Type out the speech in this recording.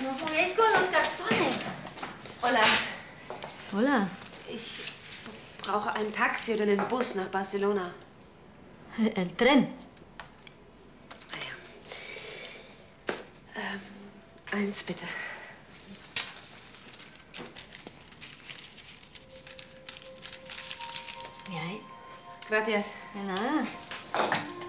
No juguéis con los cartones. Hola. Hola. Ich brauche ein Taxi oder einen Bus nach Barcelona. El tren. Ah ja. Eins bitte. ¿Qué hay? Gracias. De nada.